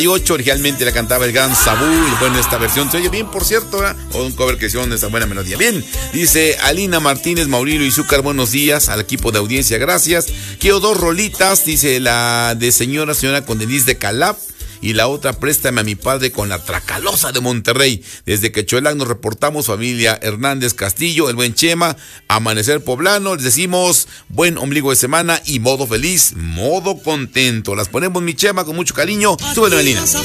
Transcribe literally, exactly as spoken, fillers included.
ocho, originalmente la cantaba el gran Sabú, y bueno, esta versión se oye bien, por cierto, ¿verdad? O un cover que hicieron esa buena melodía. Bien, dice Alina Martínez, Mauricio y Zúcar, buenos días al equipo de audiencia, gracias. Quiero dos rolitas, dice la de señora, señora con Denise de Calab, y la otra, préstame a mi padre con la Tracalosa de Monterrey. Desde Quechuelac nos reportamos, familia Hernández Castillo, el buen Chema, Amanecer Poblano, les decimos buen ombligo de semana y modo feliz, modo contento. Las ponemos, mi Chema, con mucho cariño. Súbele, Melina.